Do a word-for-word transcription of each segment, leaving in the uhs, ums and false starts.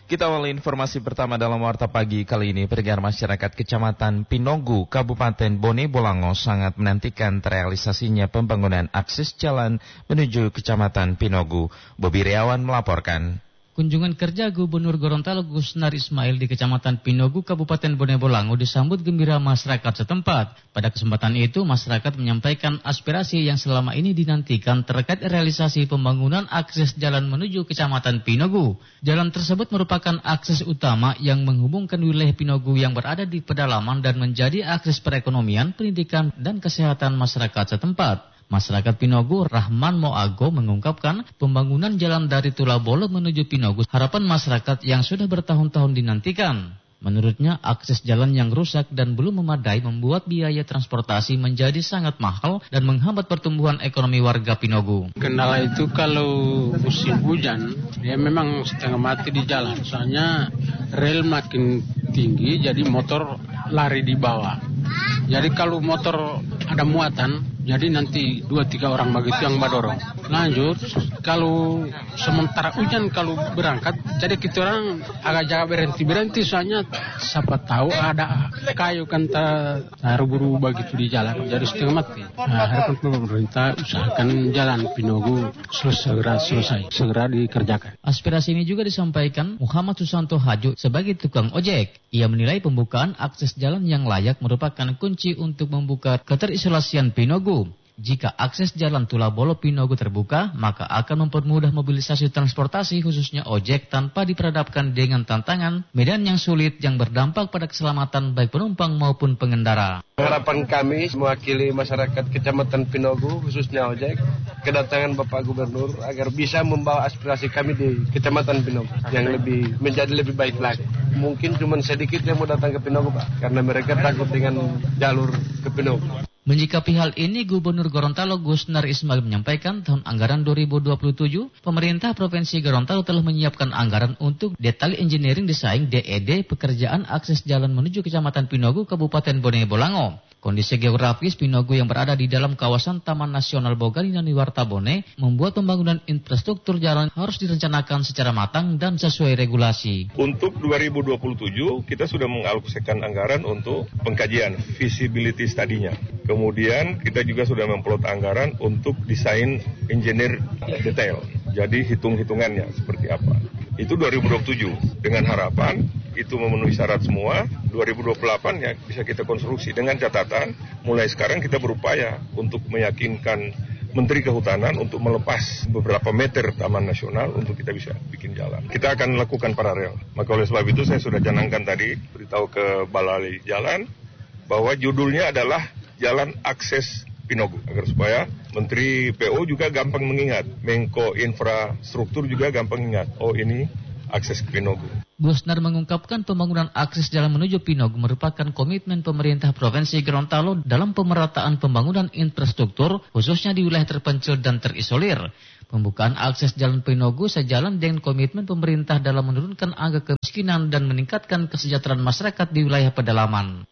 Kita awali informasi pertama dalam Warta Pagi kali ini. Pendengar masyarakat Kecamatan Pinogu, Kabupaten Bone Bolango sangat menantikan terrealisasinya pembangunan akses jalan menuju Kecamatan Pinogu. Bobi Riawan melaporkan. Kunjungan kerja Gubernur Gorontalo Gusnar Ismail di Kecamatan Pinogu, Kabupaten Bone Bolango disambut gembira masyarakat setempat. Pada kesempatan itu, masyarakat menyampaikan aspirasi yang selama ini dinantikan terkait realisasi pembangunan akses jalan menuju Kecamatan Pinogu. Jalan tersebut merupakan akses utama yang menghubungkan wilayah Pinogu yang berada di pedalaman dan menjadi akses perekonomian, pendidikan, dan kesehatan masyarakat setempat. Masyarakat Pinogu, Rahman Moago, mengungkapkan pembangunan jalan dari Tulabolo menuju Pinogu harapan masyarakat yang sudah bertahun-tahun dinantikan. Menurutnya, akses jalan yang rusak dan belum memadai membuat biaya transportasi menjadi sangat mahal dan menghambat pertumbuhan ekonomi warga Pinogu. Kendala itu kalau musim hujan, dia memang setengah mati di jalan. Soalnya rel makin tinggi, jadi motor lari di bawah. Jadi kalau motor ada muatan, jadi nanti dua tiga orang begitu yang mendorong. Lanjut, kalau sementara hujan kalau berangkat, jadi kita orang agak jaga berhenti-berhenti soalnya siapa tahu ada kayu kan terburu begitu di jalan, jadi setengah mati. Nah, harapan pemerintah usahakan jalan Pinogu segera selesai, segera dikerjakan. Aspirasi ini juga disampaikan Muhammad Susanto Hajo sebagai tukang ojek. Ia menilai pembukaan akses jalan yang layak merupakan kunci untuk membuka keterisolasian Pinogu. Jika akses jalan Tulabolo Pinogu terbuka, maka akan mempermudah mobilisasi transportasi khususnya ojek tanpa diperhadapkan dengan tantangan medan yang sulit yang berdampak pada keselamatan baik penumpang maupun pengendara. Harapan kami mewakili masyarakat Kecamatan Pinogu khususnya ojek, kedatangan Bapak Gubernur agar bisa membawa aspirasi kami di Kecamatan Pinogu yang lebih menjadi lebih baik lagi. Mungkin cuma sedikit yang mau datang ke Pinogu, Pak, karena mereka takut dengan jalur ke Pinogu. Menyikapi hal ini, Gubernur Gorontalo Gusnar Ismail menyampaikan tahun anggaran dua ribu dua puluh tujuh, pemerintah Provinsi Gorontalo telah menyiapkan anggaran untuk Detail Engineering Design D E D pekerjaan akses jalan menuju Kecamatan Pinogu, Kabupaten Bone Bolango. Kondisi geografis Pinogu yang berada di dalam kawasan Taman Nasional Bogalina Warta Bone membuat pembangunan infrastruktur jalan harus direncanakan secara matang dan sesuai regulasi. Untuk dua ribu dua puluh tujuh kita sudah mengalokasikan anggaran untuk pengkajian feasibility study-nya. Kemudian kita juga sudah memplot anggaran untuk desain engineer detail. Jadi hitung-hitungannya seperti apa. Itu dua ribu dua puluh tujuh dengan harapan itu memenuhi syarat semua. dua ribu dua puluh delapan ya bisa kita konstruksi dengan catatan mulai sekarang kita berupaya untuk meyakinkan Menteri Kehutanan untuk melepas beberapa meter Taman Nasional untuk kita bisa bikin jalan. Kita akan lakukan paralel. Maka oleh sebab itu saya sudah canangkan tadi beritahu ke Balai Jalan bahwa judulnya adalah Jalan Akses Pinogu agar supaya Menteri P O juga gampang mengingat, Menko Infrastruktur juga gampang ingat. Oh ini akses Pinogu. Gusnar mengungkapkan pembangunan akses jalan menuju Pinogu merupakan komitmen pemerintah Provinsi Gorontalo dalam pemerataan pembangunan infrastruktur khususnya di wilayah terpencil dan terisolir. Pembukaan akses jalan Pinogu sejalan dengan komitmen pemerintah dalam menurunkan angka kemiskinan dan meningkatkan kesejahteraan masyarakat di wilayah pedalaman.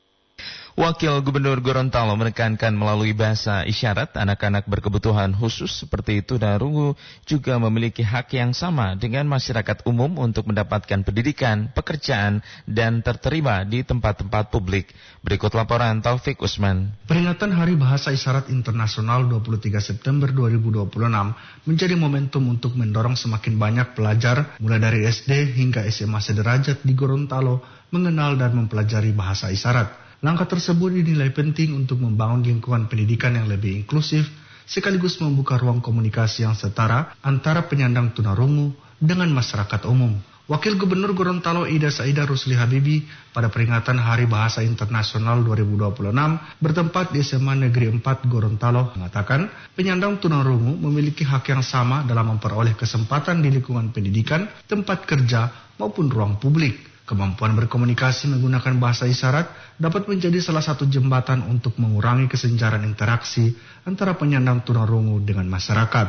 Wakil Gubernur Gorontalo menekankan melalui bahasa isyarat anak-anak berkebutuhan khusus seperti tunarungu juga memiliki hak yang sama dengan masyarakat umum untuk mendapatkan pendidikan, pekerjaan, dan terterima di tempat-tempat publik. Berikut laporan Taufik Usman. Peringatan Hari Bahasa Isyarat Internasional dua puluh tiga September dua ribu dua puluh enam menjadi momentum untuk mendorong semakin banyak pelajar mulai dari S D hingga S M A sederajat di Gorontalo mengenal dan mempelajari bahasa isyarat. Langkah tersebut dinilai penting untuk membangun lingkungan pendidikan yang lebih inklusif, sekaligus membuka ruang komunikasi yang setara antara penyandang tunarungu dengan masyarakat umum. Wakil Gubernur Gorontalo Ida Saida Rusli Habibi pada peringatan Hari Bahasa Internasional dua ribu dua puluh enam bertempat di S M A Negeri empat Gorontalo mengatakan penyandang tunarungu memiliki hak yang sama dalam memperoleh kesempatan di lingkungan pendidikan, tempat kerja maupun ruang publik. Kemampuan berkomunikasi menggunakan bahasa isyarat dapat menjadi salah satu jembatan untuk mengurangi kesenjaran interaksi antara penyandang tunarungu dengan masyarakat.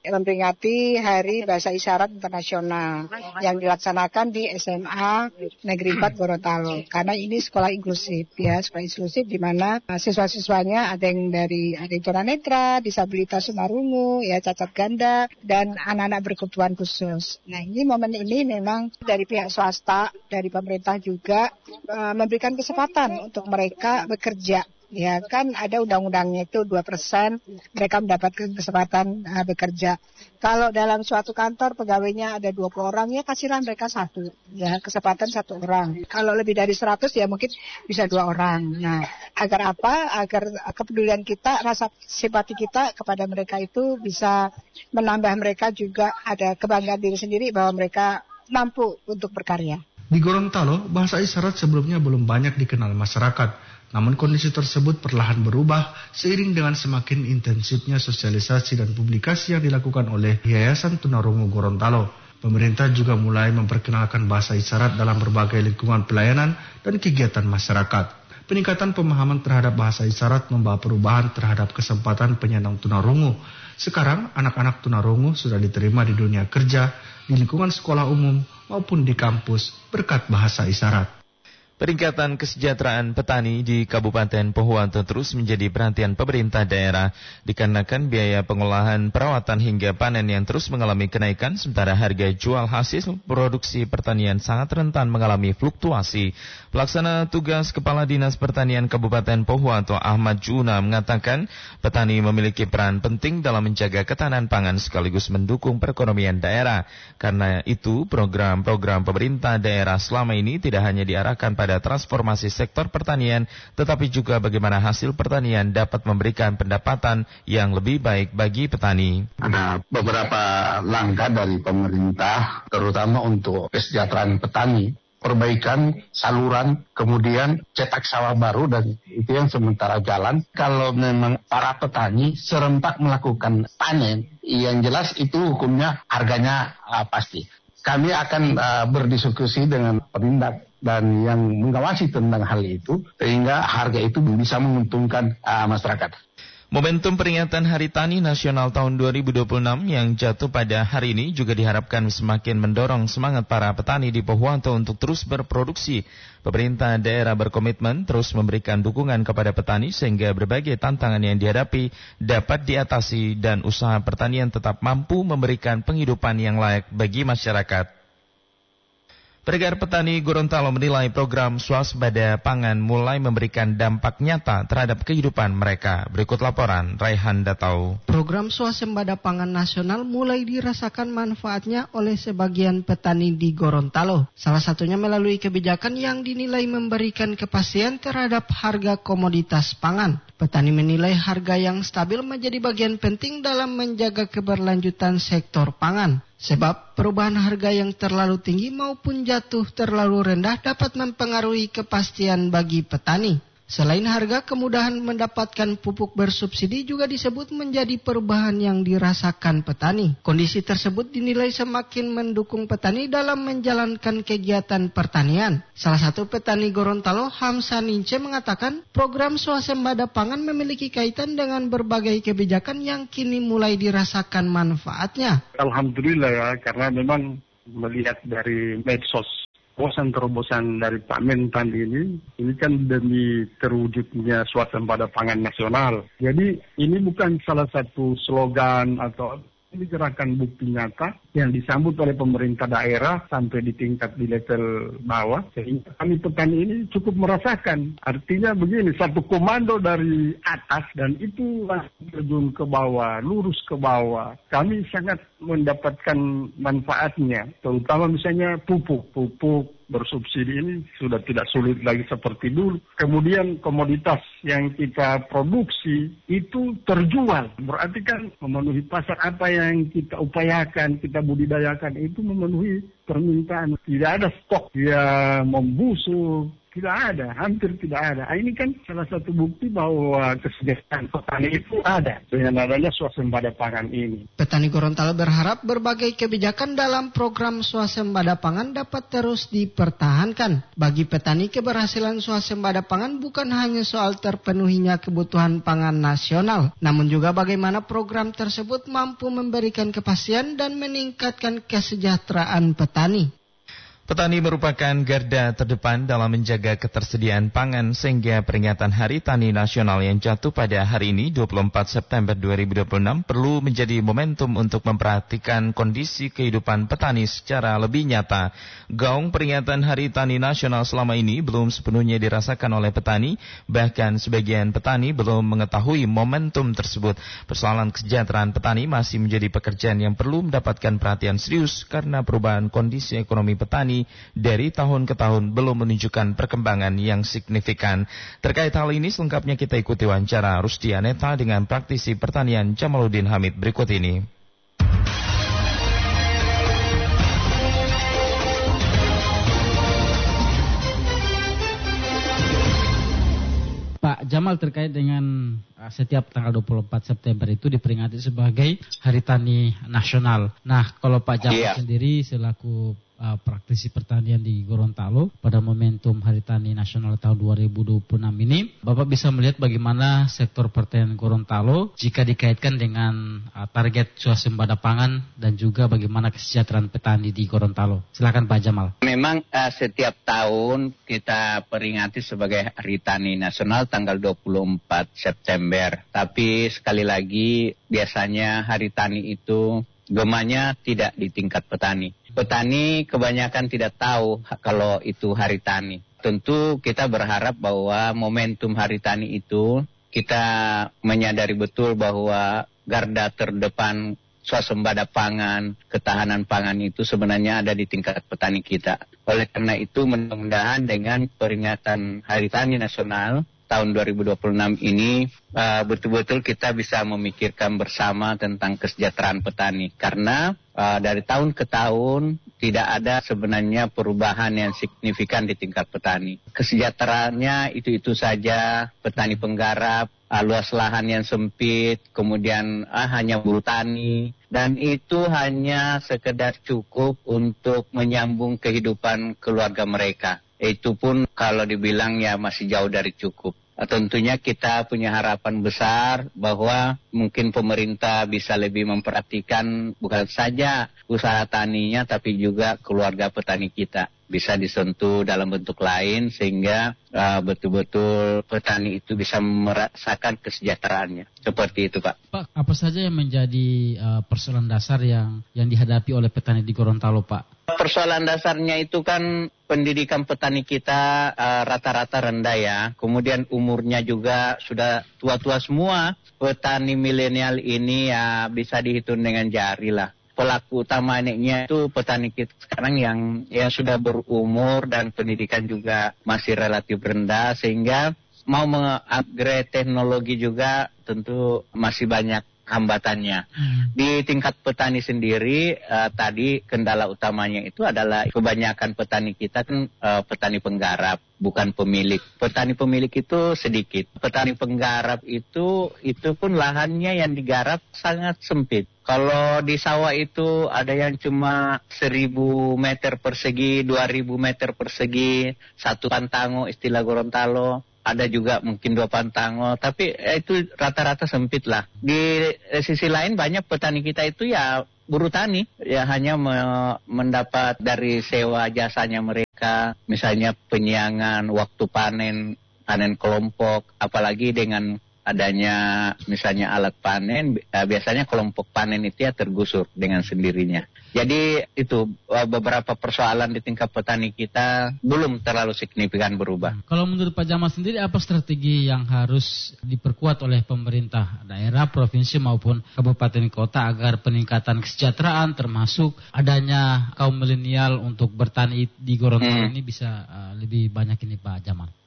memperingati Hari Bahasa Isyarat Internasional yang dilaksanakan di S M A Negeri empat Gorontalo. Karena ini sekolah inklusif ya, sekolah inklusif di mana siswa-siswanya ada yang dari ada yang tunanetra, disabilitas tunarungu, ya cacat ganda dan anak-anak berkebutuhan khusus. Nah, ini momen ini memang dari pihak swasta, dari pemerintah juga uh, memberikan kesempatan untuk mereka bekerja. Ya kan ada undang-undangnya itu dua persen mereka mendapatkan kesempatan uh, bekerja. Kalau dalam suatu kantor pegawainya ada dua puluh orang ya kasihlah mereka satu. Ya kesempatan satu orang. Kalau lebih dari seratus ya mungkin bisa dua orang. Nah agar apa? Agar kepedulian kita, rasa simpati kita kepada mereka itu bisa menambah mereka juga ada kebanggaan diri sendiri bahwa mereka mampu untuk berkarya. Di Gorontalo, bahasa isyarat sebelumnya belum banyak dikenal masyarakat. Namun kondisi tersebut perlahan berubah seiring dengan semakin intensifnya sosialisasi dan publikasi yang dilakukan oleh Yayasan Tunarungu Gorontalo. Pemerintah juga mulai memperkenalkan bahasa isyarat dalam berbagai lingkungan pelayanan dan kegiatan masyarakat. Peningkatan pemahaman terhadap bahasa isyarat membawa perubahan terhadap kesempatan penyandang tunarungu. Sekarang anak-anak tunarungu sudah diterima di dunia kerja, di lingkungan sekolah umum maupun di kampus berkat bahasa isyarat. Peningkatan kesejahteraan petani di Kabupaten Pohuwato terus menjadi perhatian pemerintah daerah dikarenakan biaya pengolahan, perawatan hingga panen yang terus mengalami kenaikan sementara harga jual hasil produksi pertanian sangat rentan mengalami fluktuasi. Pelaksana tugas Kepala Dinas Pertanian Kabupaten Pohuwato Ahmad Juna mengatakan petani memiliki peran penting dalam menjaga ketahanan pangan sekaligus mendukung perekonomian daerah. Karena itu program-program pemerintah daerah selama ini tidak hanya diarahkan pada transformasi sektor pertanian, tetapi juga bagaimana hasil pertanian dapat memberikan pendapatan yang lebih baik bagi petani. Ada beberapa langkah dari pemerintah, terutama untuk kesejahteraan petani, perbaikan saluran, kemudian cetak sawah baru, dan itu yang sementara jalan. Kalau memang para petani serempak melakukan panen, yang jelas itu hukumnya harganya uh, pasti. Kami akan uh, berdiskusi dengan penindak dan yang mengawasi tentang hal itu sehingga harga itu bisa menguntungkan uh, masyarakat. Momentum peringatan Hari Tani Nasional tahun dua ribu dua puluh enam yang jatuh pada hari ini juga diharapkan semakin mendorong semangat para petani di Pohuwato untuk terus berproduksi. Pemerintah daerah berkomitmen terus memberikan dukungan kepada petani sehingga berbagai tantangan yang dihadapi dapat diatasi dan usaha pertanian tetap mampu memberikan penghidupan yang layak bagi masyarakat. Peregar petani Gorontalo menilai program swasembada pangan mulai memberikan dampak nyata terhadap kehidupan mereka. Berikut laporan Raihan Datau. Program swasembada pangan nasional mulai dirasakan manfaatnya oleh sebagian petani di Gorontalo. Salah satunya melalui kebijakan yang dinilai memberikan kepastian terhadap harga komoditas pangan. Petani menilai harga yang stabil menjadi bagian penting dalam menjaga keberlanjutan sektor pangan. Sebab perubahan harga yang terlalu tinggi maupun jatuh terlalu rendah dapat mempengaruhi kepastian bagi petani. Selain harga, kemudahan mendapatkan pupuk bersubsidi juga disebut menjadi perubahan yang dirasakan petani. Kondisi tersebut dinilai semakin mendukung petani dalam menjalankan kegiatan pertanian. Salah satu petani Gorontalo, Hamsa Nince, mengatakan program swasembada pangan memiliki kaitan dengan berbagai kebijakan yang kini mulai dirasakan manfaatnya. Alhamdulillah ya, karena memang melihat dari medsos, terobosan-terobosan dari Pak Mentan ini, ini kan demi terwujudnya swasembada pangan nasional. Jadi ini bukan salah satu slogan atau ini gerakan bukti nyata yang disambut oleh pemerintah daerah sampai di tingkat di level bawah. Sehingga kami petani ini cukup merasakan. Artinya begini, satu komando dari atas dan itu langsung terjun ke bawah, lurus ke bawah. Kami sangat mendapatkan manfaatnya, terutama misalnya pupuk. Pupuk bersubsidi ini sudah tidak sulit lagi seperti dulu. Kemudian komoditas yang kita produksi itu terjual. Berarti kan memenuhi pasar apa yang kita upayakan, kita budidayakan itu memenuhi permintaan. Tidak ada stok yang membusuk, tidak ada, hampir tidak ada. Ini kan salah satu bukti bahwa kesejahteraan petani itu ada dengan adanya swasembada pangan ini. Petani Gorontalo berharap berbagai kebijakan dalam program swasembada pangan dapat terus dipertahankan. Bagi petani, keberhasilan swasembada pangan bukan hanya soal terpenuhinya kebutuhan pangan nasional, namun juga bagaimana program tersebut mampu memberikan kepastian dan meningkatkan kesejahteraan petani. Petani merupakan garda terdepan dalam menjaga ketersediaan pangan sehingga peringatan Hari Tani Nasional yang jatuh pada hari ini dua puluh empat September dua ribu dua puluh enam perlu menjadi momentum untuk memperhatikan kondisi kehidupan petani secara lebih nyata. Gaung peringatan Hari Tani Nasional selama ini belum sepenuhnya dirasakan oleh petani, bahkan sebagian petani belum mengetahui momentum tersebut. Persoalan kesejahteraan petani masih menjadi pekerjaan yang perlu mendapatkan perhatian serius karena perubahan kondisi ekonomi petani dari tahun ke tahun belum menunjukkan perkembangan yang signifikan. Terkait hal ini selengkapnya kita ikuti wawancara Rusdi Aneta dengan praktisi pertanian Jamaluddin Hamid berikut ini. Pak Jamal, terkait dengan uh, setiap tanggal dua puluh empat September itu diperingati sebagai Hari Tani Nasional. Nah, kalau Pak Jamal yeah. sendiri selaku uh, praktisi pertanian di Gorontalo pada momentum Hari Tani Nasional tahun dua ribu dua puluh enam ini, Bapak bisa melihat bagaimana sektor pertanian Gorontalo jika dikaitkan dengan uh, target swasembada pangan dan juga bagaimana kesejahteraan petani di Gorontalo. Silakan Pak Jamal. Memang uh, setiap tahun kita peringati sebagai Hari Tani Nasional tanggal dua puluh empat September. Tapi sekali lagi biasanya Hari Tani itu gemanya tidak di tingkat petani. Petani kebanyakan tidak tahu kalau itu Hari Tani. Tentu kita berharap bahwa momentum Hari Tani itu kita menyadari betul bahwa garda terdepan swasembada pangan, ketahanan pangan itu sebenarnya ada di tingkat petani kita. Oleh karena itu mudah-mudahan dengan peringatan Hari Tani Nasional tahun dua ribu dua puluh enam ini uh, betul-betul kita bisa memikirkan bersama tentang kesejahteraan petani. Karena uh, dari tahun ke tahun tidak ada sebenarnya perubahan yang signifikan di tingkat petani. Kesejahteraannya itu-itu saja, petani penggarap, uh, luas lahan yang sempit, kemudian uh, hanya buruh tani. Dan itu hanya sekedar cukup untuk menyambung kehidupan keluarga mereka. Itu pun kalau dibilang ya masih jauh dari cukup. Tentunya kita punya harapan besar bahwa mungkin pemerintah bisa lebih memperhatikan bukan saja usaha taninya tapi juga keluarga petani kita bisa disentuh dalam bentuk lain sehingga uh, betul-betul petani itu bisa merasakan kesejahteraannya. Seperti itu, Pak. Pak, apa saja yang menjadi uh, persoalan dasar yang yang dihadapi oleh petani di Gorontalo, Pak? Persoalan dasarnya itu kan pendidikan petani kita uh, rata-rata rendah ya. Kemudian umurnya juga sudah tua-tua semua. Petani milenial ini ya bisa dihitung dengan jari lah. Pelaku utamanya itu petani kita sekarang yang yang sudah berumur dan pendidikan juga masih relatif rendah sehingga mau mengupgrade teknologi juga tentu masih banyak hambatannya. Hmm. Di tingkat petani sendiri uh, tadi kendala utamanya itu adalah kebanyakan petani kita kan uh, petani penggarap, bukan pemilik. Petani pemilik itu sedikit. Petani penggarap itu itu pun lahannya yang digarap sangat sempit. Kalau di sawah itu ada yang cuma seribu meter persegi, dua ribu meter persegi, satu pantango istilah Gorontalo. Ada juga mungkin dua pantango, tapi eh, itu rata-rata sempit lah. Di eh, sisi lain banyak petani kita itu ya buruh tani, ya hanya me- mendapat dari sewa jasanya mereka, misalnya penyiangan waktu panen, panen kelompok, apalagi dengan adanya misalnya alat panen, eh, biasanya kelompok panen itu ya tergusur dengan sendirinya. Jadi itu beberapa persoalan di tingkat petani kita belum terlalu signifikan berubah. Kalau menurut Pak Jamal sendiri, apa strategi yang harus diperkuat oleh pemerintah daerah, provinsi maupun kabupaten kota agar peningkatan kesejahteraan termasuk adanya kaum milenial untuk bertani di Gorontalo hmm. ini bisa uh, lebih banyak ini Pak Jamal?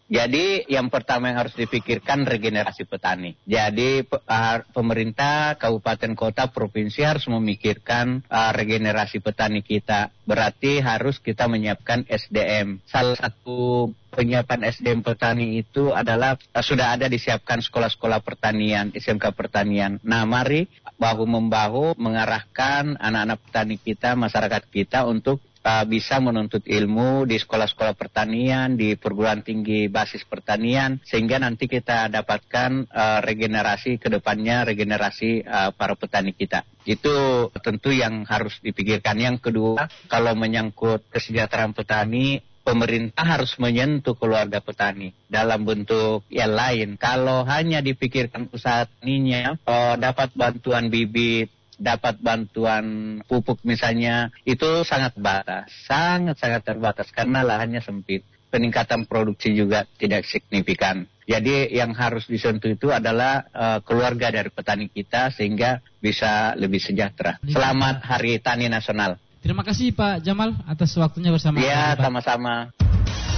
Jadi yang pertama yang harus dipikirkan regenerasi petani. Jadi pemerintah, kabupaten, kota, provinsi harus memikirkan uh, regenerasi petani kita. Berarti harus kita menyiapkan S D M. Salah satu penyiapan S D M petani itu adalah uh, sudah ada disiapkan sekolah-sekolah pertanian, S M K pertanian. Nah, mari bahu-membahu mengarahkan anak-anak petani kita, masyarakat kita untuk Uh, bisa menuntut ilmu di sekolah-sekolah pertanian, di perguruan tinggi basis pertanian, sehingga nanti kita dapatkan uh, regenerasi ke depannya, regenerasi uh, para petani kita. Itu tentu yang harus dipikirkan. Yang kedua, kalau menyangkut kesejahteraan petani, pemerintah harus menyentuh keluarga petani dalam bentuk yang lain. Kalau hanya dipikirkan usaha taninya, uh, dapat bantuan bibit, dapat bantuan pupuk misalnya, itu sangat batas, sangat-sangat terbatas karena lahannya sempit. Peningkatan produksi juga tidak signifikan. Jadi yang harus disentuh itu adalah uh, keluarga dari petani kita sehingga bisa lebih sejahtera. Selamat Hari Tani Nasional. Terima kasih Pak Jamal atas waktunya bersama kami. Ya, sama-sama.